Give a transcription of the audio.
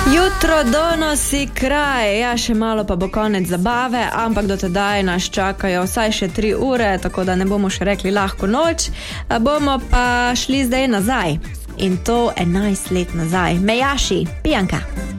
Jutro donosi kraj, ja, še malo pa bo konec zabave, ampak do tedaj nas čakajo vsaj še 3 ure, tako da ne bomo še rekli lahko noč, bomo pa šli zdaj nazaj in to 11 let nazaj. Mejaši, pijanka.